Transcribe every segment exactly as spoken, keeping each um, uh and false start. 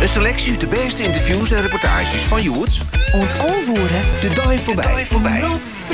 Een selectie uit de beste interviews en reportages van Joet. Ont onvoeren. De dag voorbij. voorbij.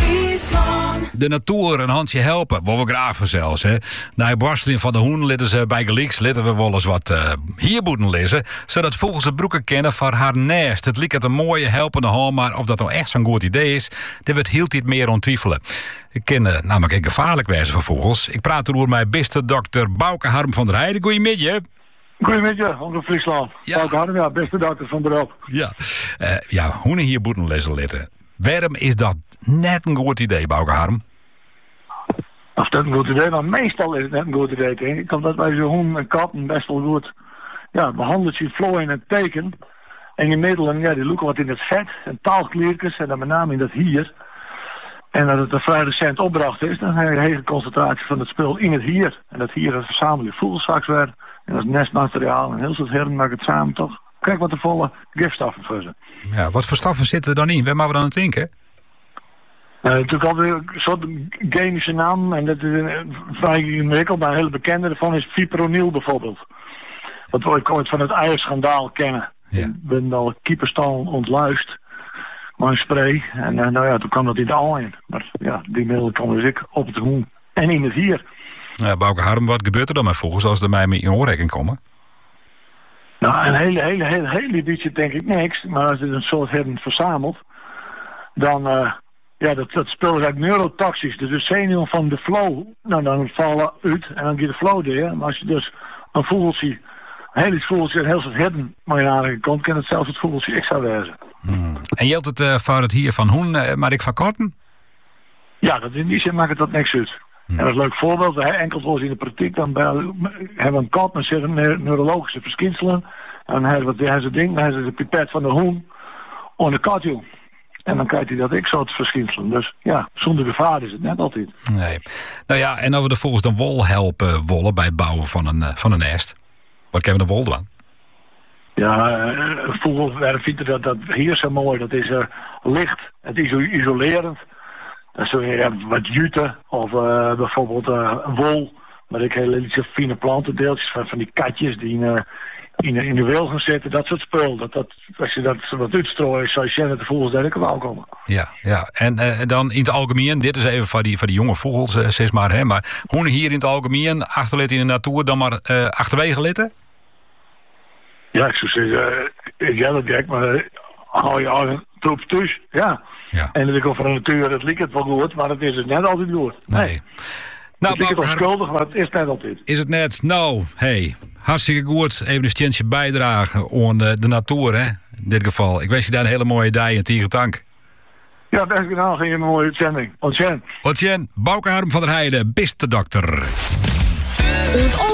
De natuur een handje helpen, wat we graag voor zelfs. Hè. Na de borsteling van de hoen litten ze bij Gelieks litten we wel eens wat uh, hierboeten lezen, zodat volgens de broeken kennen van haar nest. Het liek het een mooie helpende hand, maar of dat nou echt zo'n goed idee is, daar wordt heel iets meer onttwijfelen. Ik ken uh, namelijk een gevaarlijk wijze van vogels. Ik praat erover met beste dokter Bouke Harm van der Heijden. Goedemiddag. Goedemiddag, onder Friesland. Ja. Bouke Harm, ja, beste dokter van beroep. Ja, uh, ja hoenen hierboeten lezen litten. Waarom is dat net een goed idee, Bouke Harm? Of dat een goed idee, maar meestal is het net een goed idee, denk ik. Omdat wij zo'n honden en katten best wel goed ja, behandeld zien, vloeien in het teken. En je middelen, ja, die loeken wat in het vet en taalkliertjes en dan met name in dat hier. En dat het een vrij recent opdracht is, dan heb je een hele concentratie van het spul in het hier. En dat hier, dat verzamel je vogelstraks weer. En dat is nestmateriaal en heel veel herden maken het samen toch. Kijk wat de volle gifstoffen voor ze. Ja, wat voor stoffen zitten er dan in? Waar maken we dan aan het denken? Uh, natuurlijk altijd een soort chemische naam. En dat is uh, vrij ingewikkeld, maar een hele bekende daarvan is fipronil bijvoorbeeld. Wat we ooit van het eierschandaal kennen. Ja. Ik ben al keeperstal ontluist. Maar een spray. En uh, nou ja, toen kwam dat in de al in. Maar ja, die middelen komen dus ik op het hoen. En in het hier. Ja, Bouke Harm, wat gebeurt er dan met vogels als er mij mee in oorrekening komen? Nou, een hele, hele, hele, hele beetje denk ik niks. Maar als het een soort herden verzamelt, dan, uh, ja, dat, dat spul is eigenlijk neurotoxisch. Dus de zenuwen van de flow, nou, dan vallen uit en dan gaat de flow door. Maar als je dus een vogeltje, een heel iets vogeltje en heel soort herden maar in aanraking komt, kan het zelfs het vogeltje extra wezen. Hmm. En geldt het uh, voor het hier van Hoen, uh, maar ik van Korten? Ja, dat in die zin maakt het dat niks uit. En dat is een leuk voorbeeld. We hebben enkel in de praktijk. Dan bij, hebben we een kat met z'n neurologische verschijnselen. En dan hebben we het ding, dan hebben ze de pipet van de hoen onder de kat, joh. En dan krijgt hij dat ik soort verschijnselen. Dus ja, zonder gevaar is het net altijd. Nee. Nou ja, en als we er volgens de wol helpen wollen bij het bouwen van een, uh, van een nest. Wat kunnen we de wol doen? Ja, uh, vogelwerk vindt dat, dat hier zo mooi. Dat is uh, licht. Het is isolerend. Dan zul je ja, wat jute of uh, bijvoorbeeld uh, wol. Maar ik hele iets fine plantendeeltjes van, van die katjes die in, uh, in, in de wil gaan zitten. Dat soort spul. Dat, dat, als je dat wat uitstrooit, zou je zien dat de vogels daar ook wel komen. Ja, ja. En uh, dan in het algemeen, dit is even voor die, voor die jonge vogels, uh, zeg maar. Hè, maar hoe hier in het algemeen, achterlitten in de natuur, dan maar uh, achterwege litten? Ja, ik zou zeggen, uh, ik jij dat gek, maar uh, hou je eigen troep thuis. Ja. Ja. En dat ik over de natuur, het liep het wel goed, maar het is het net altijd goed. Nee. nee. Nou, het liep het onschuldig, maar het is net altijd. Is het net? Nou, hey, hartstikke goed. Even een steentje bijdragen aan de, de natuur, hè. In dit geval. Ik wens je daar een hele mooie dag en tierentank. Ja, best gedaan. Ging je een mooie uitzending. Ontjen. Ontjen, Bouke Harm van der Heijden, beste dokter.